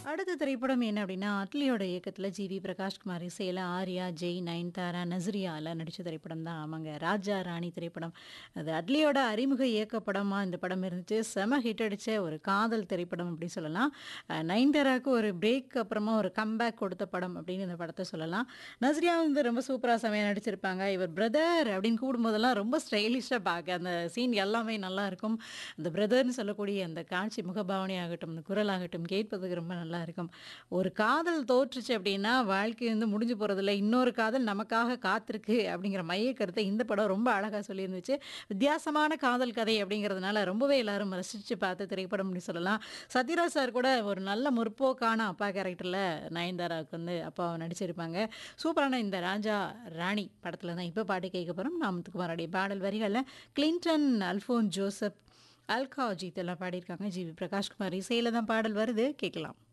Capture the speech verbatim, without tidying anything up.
அடுத்த திரைப்படம் என்ன அப்படின்னா, அட்லியோட இயக்கத்தில ஜி.வி. பிரகாஷ்குமார் இசையில ஆர்யா, ஜெய், நயன்தாரா, நஸ்ரியா எல்லாம் நடிச்ச திரைப்படம் தான். ஆமாங்க. ராஜா ராணி திரைப்படம். அது அட்லியோட அறிமுக இயக்க படமா இந்த படம் இருந்துச்சு. செம ஹிட் அடிச்ச ஒரு காதல் திரைப்படம் அப்படின்னு சொல்லலாம். அ நயன்தாராவுக்கு ஒரு பிரேக் அப்புறமா ஒரு கம்பேக் கொடுத்த படம் அப்படின்னு இந்த படத்த சொல்லலாம். நஸ்ரியா வந்து ரொம்ப சூப்பரா செமையா நடிச்சிருப்பாங்க. இவர் பிரதர் அப்படின்னு கூப்பிடும்போதெல்லாம் ரொம்ப ஸ்டைலிஷா பார்க்க அந்த சீன் எல்லாமே நல்லாயிருக்கும். அந்த பிரதர்ன்னு சொல்லக்கூடிய அந்த காட்சி முகபாவனை ஆகட்டும், அந்த குரலாகட்டும் கேட்பதற்கு ரொம்ப நல்லாயிருக்கும். ஒரு காதல் தோற்றுச்சு அப்படின்னா, வாழ்க்கை வந்து முடிஞ்சு போறதில்ல. இன்னொரு காதல் நமக்காக காத்திருக்கு அப்படிங்கிற மைய கருத்த இந்த படம் ரொம்ப அழகா சொல்லியிருந்துச்சு. வித்தியாசமான காதல் கதை அப்படிங்கிறதுனால ரொம்பவே எல்லாரும் ரசிச்சு பார்த்த திரைப்படம் அப்படின்னு சொல்லலாம். சத்யராஜ் சார் கூட ஒரு நல்ல முற்போக்கான அப்பா கேரக்டர்ல நயன்தாராவுக்கு வந்து அப்பாவா நடிச்சிருப்பாங்க. சூப்பரான இந்த ராஜா ராணி படத்துல தான் இப்ப பாட்டு கேட்க போறோம். நா. முத்துக்குமாரோடைய பாடல் வரிகள்ல கிளின்டன், அல்ஃபோன்ஸ் ஜோசப், அல்கா அஜித் எல்லாம் பாடியிருக்காங்க. ஜி.வி. பிரகாஷ்குமார் இசையில தான் பாடல் வருது. கேட்கலாம்.